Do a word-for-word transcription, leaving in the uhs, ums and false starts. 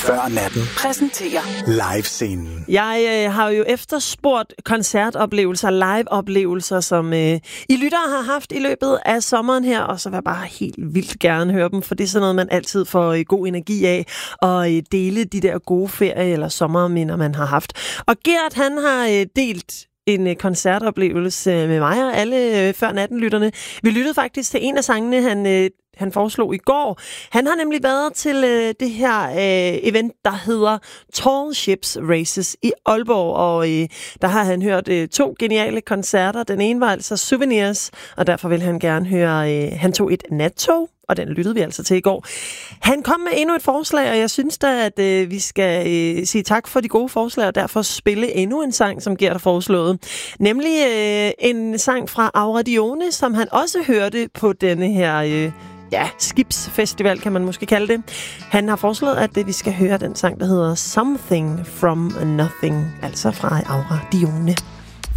Før natten præsenterer Live-scenen. Jeg øh, har jo efterspurgt koncertoplevelser, live-oplevelser, som øh, I lyttere har haft i løbet af sommeren her, og så vil jeg bare helt vildt gerne høre dem, for det er sådan noget, man altid får øh, god energi af, og øh, dele de der gode ferie- eller sommerminder, man har haft. Og Gert, han har øh, delt en øh, koncertoplevelse med mig og alle øh, før natten-lytterne. Vi lyttede faktisk til en af sangene, han... Øh, han foreslog i går. Han har nemlig været til øh, det her øh, event, der hedder Tall Ships Races i Aalborg, og øh, der har han hørt øh, to geniale koncerter. Den ene var altså Souvenirs, og derfor vil han gerne høre, øh, han tog et nattog, og den lyttede vi altså til i går. Han kom med endnu et forslag, og jeg synes da, at øh, vi skal øh, sige tak for de gode forslag, og derfor spille endnu en sang, som Gert har foreslået. Nemlig øh, en sang fra Aura Dione, som han også hørte på denne her... Øh, Ja, skibsfestival kan man måske kalde det. Han har foreslået, at vi skal høre den sang, der hedder Something from Nothing, altså fra Aura Dione.